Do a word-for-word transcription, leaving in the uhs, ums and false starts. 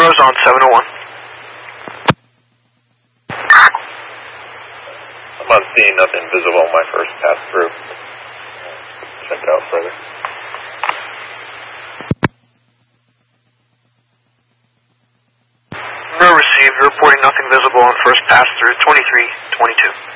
Monroe's on seven oh one. I'm not seeing nothing visible on my first pass through. Check out further. Monroe received, reporting nothing visible on first pass through twenty-three twenty-two.